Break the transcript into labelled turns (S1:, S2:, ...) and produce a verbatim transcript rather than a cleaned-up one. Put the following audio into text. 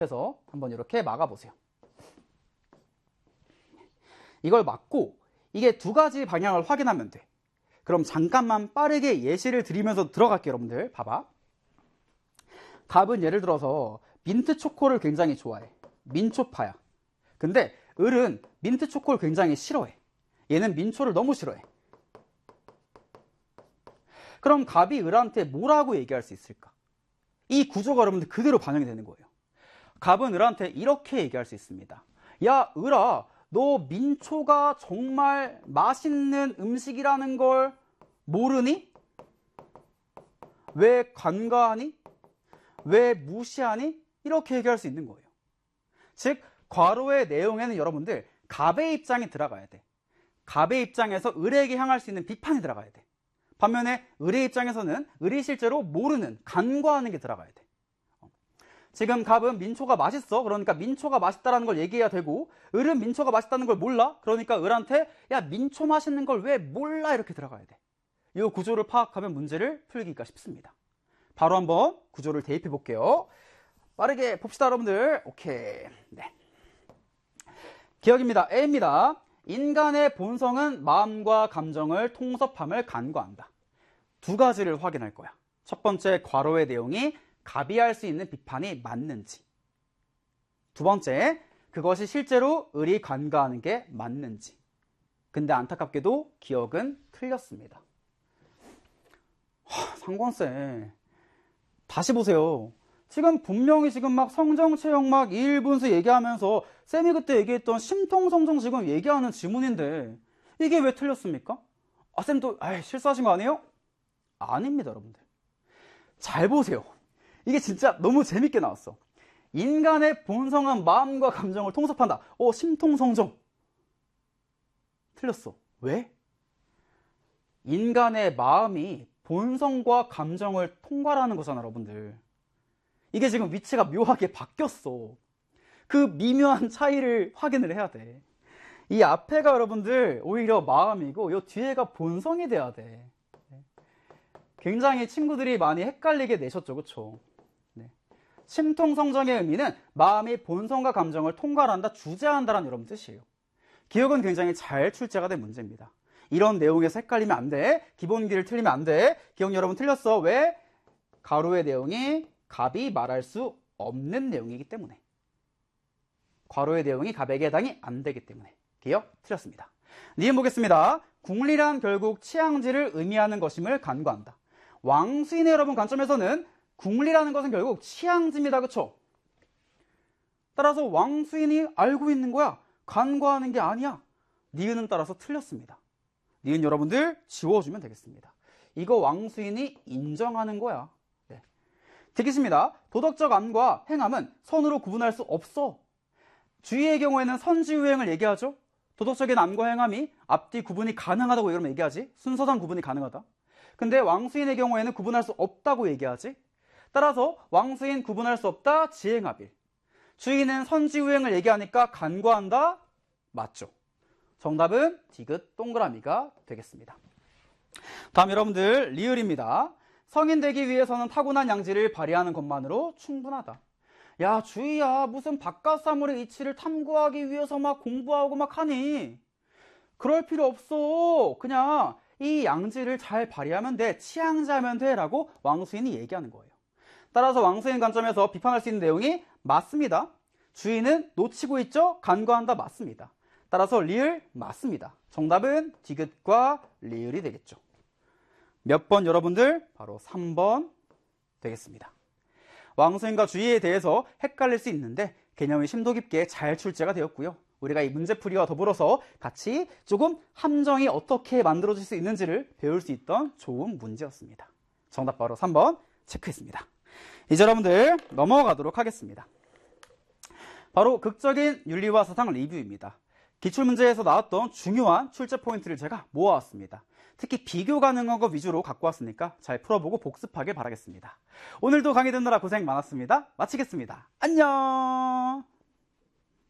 S1: 그래서 한번 이렇게 막아보세요. 이걸 막고 이게 두 가지 방향을 확인하면 돼. 그럼 잠깐만 빠르게 예시를 드리면서 들어갈게요. 여러분들 봐봐. 갑은 예를 들어서 민트 초코를 굉장히 좋아해. 민초파야. 근데 을은 민트 초코를 굉장히 싫어해. 얘는 민초를 너무 싫어해. 그럼 갑이 을한테 뭐라고 얘기할 수 있을까? 이 구조가 여러분들 그대로 반영이 되는 거예요. 갑은 을한테 이렇게 얘기할 수 있습니다. 야, 을아, 너 민초가 정말 맛있는 음식이라는 걸 모르니? 왜 간과하니? 왜 무시하니? 이렇게 얘기할 수 있는 거예요. 즉, 괄호의 내용에는 여러분들 갑의 입장이 들어가야 돼. 갑의 입장에서 을에게 향할 수 있는 비판이 들어가야 돼. 반면에 을의 입장에서는 을이 실제로 모르는, 간과하는 게 들어가야 돼. 지금 갑은 민초가 맛있어. 그러니까 민초가 맛있다는 걸 얘기해야 되고, 을은 민초가 맛있다는 걸 몰라. 그러니까 을한테 야, 민초 맛있는 걸 왜 몰라? 이렇게 들어가야 돼. 이 구조를 파악하면 문제를 풀기가 쉽습니다. 바로 한번 구조를 대입해 볼게요. 빠르게 봅시다, 여러분들. 오케이. 네. 기억입니다. A입니다. 인간의 본성은 마음과 감정을 통섭함을 간과한다. 두 가지를 확인할 거야. 첫 번째, 괄호의 내용이 갑이 할 수 있는 비판이 맞는지. 두 번째, 그것이 실제로 을이 간과하는 게 맞는지. 근데 안타깝게도 기억은 틀렸습니다. 하, 상권쌤, 다시 보세요. 지금 분명히 지금 막 성정, 체형 막 이일분수 얘기하면서 쌤이 그때 얘기했던 심통, 성정 지금 얘기하는 지문인데 이게 왜 틀렸습니까? 아, 쌤 또 아이, 실수하신 거 아니에요? 아닙니다, 여러분들. 잘 보세요. 이게 진짜 너무 재밌게 나왔어. 인간의 본성은 마음과 감정을 통섭한다. 어, 심통, 성정. 틀렸어. 왜? 인간의 마음이 본성과 감정을 통과하는 거잖아, 여러분들. 이게 지금 위치가 묘하게 바뀌었어. 그 미묘한 차이를 확인을 해야 돼. 이 앞에가 여러분들 오히려 마음이고 이 뒤에가 본성이 돼야 돼. 굉장히 친구들이 많이 헷갈리게 내셨죠, 그쵸? 네. 심통성정의 의미는 마음이 본성과 감정을 통과한다, 주재한다라는 여러분 뜻이에요. 기억은 굉장히 잘 출제가 된 문제입니다. 이런 내용에서 헷갈리면 안 돼. 기본기를 틀리면 안 돼. 기억 여러분 틀렸어. 왜? 괄호의 내용이 갑이 말할 수 없는 내용이기 때문에. 괄호의 내용이 갑에게 해당이 안 되기 때문에. 기억 틀렸습니다. 니은 보겠습니다. 궁리란 결국 취향지를 의미하는 것임을 간과한다. 왕수인의 여러분 관점에서는 궁리라는 것은 결국 취향지입니다. 그쵸? 따라서 왕수인이 알고 있는 거야. 간과하는 게 아니야. 니은은 따라서 틀렸습니다. 니은 여러분들 지워주면 되겠습니다. 이거 왕수인이 인정하는 거야. 네. 되겠습니다. 도덕적 암과 행함은 선으로 구분할 수 없어. 주의의 경우에는 선지유행을 얘기하죠. 도덕적인 암과 행함이 앞뒤 구분이 가능하다고 이러면 얘기하지. 순서상 구분이 가능하다. 근데 왕수인의 경우에는 구분할 수 없다고 얘기하지. 따라서 왕수인 구분할 수 없다, 지행합일. 주의는 선지유행을 얘기하니까 간과한다, 맞죠. 정답은 디귿 동그라미가 되겠습니다. 다음 여러분들 리을입니다. 성인 되기 위해서는 타고난 양지를 발휘하는 것만으로 충분하다. 야, 주희야, 무슨 바깥사물의 이치를 탐구하기 위해서 막 공부하고 막 하니? 그럴 필요 없어. 그냥 이 양지를 잘 발휘하면 돼. 취향자면 돼. 라고 왕수인이 얘기하는 거예요. 따라서 왕수인 관점에서 비판할 수 있는 내용이 맞습니다. 주희는 놓치고 있죠? 간과한다, 맞습니다. 따라서 리을 맞습니다. 정답은 디귿과 리을이 되겠죠. 몇 번 여러분들? 바로 삼 번 되겠습니다. 왕수인과 주의에 대해서 헷갈릴 수 있는데 개념이 심도 깊게 잘 출제가 되었고요. 우리가 이 문제풀이와 더불어서 같이 조금 함정이 어떻게 만들어질 수 있는지를 배울 수 있던 좋은 문제였습니다. 정답 바로 삼 번 체크했습니다. 이제 여러분들 넘어가도록 하겠습니다. 바로 극적인 윤리와 사상 리뷰입니다. 기출문제에서 나왔던 중요한 출제 포인트를 제가 모아왔습니다. 특히 비교 가능한 거 위주로 갖고 왔으니까 잘 풀어보고 복습하길 바라겠습니다. 오늘도 강의 듣느라 고생 많았습니다. 마치겠습니다. 안녕.